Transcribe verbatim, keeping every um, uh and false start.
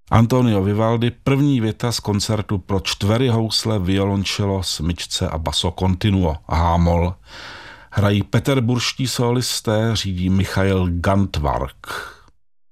Antonio Vivaldi, první věta z koncertu pro čtyři housle, violončelo, smyčce a basso continuo, H-moll. Hrají peterburští solisté, řídí Michail Gantvark.